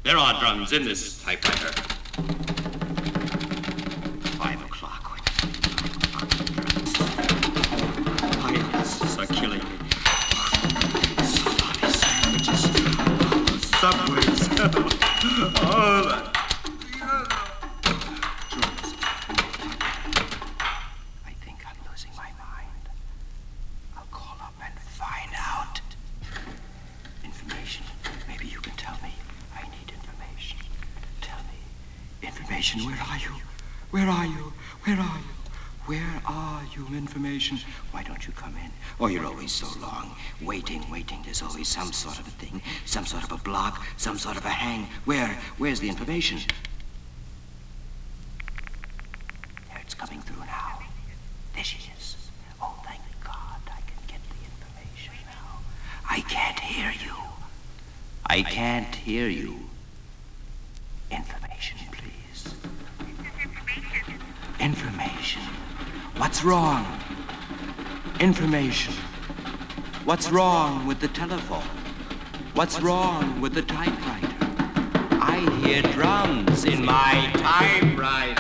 There are drums in this typewriter. 5 o'clock. Pilots are killing me. Salami sandwiches. Subways. All that. I think I'm losing my mind. I'll call up and find out. Information. Maybe you can tell me. I need information. Tell me. Information, where are you? Where are you? Where are you? Where are you, information? Why don't you come in? Oh, you're always so long. Waiting. There's always some sort of a thing. Some sort of a block. Some sort of a hang. Where's the information? There, it's coming through now. There she is. Oh, thank God I can get the information now. I can't hear you. I can't hear you. Information, please. Information. What's wrong? Information. What's wrong with the telephone? What's wrong with the typewriter? I hear drums in my typewriter.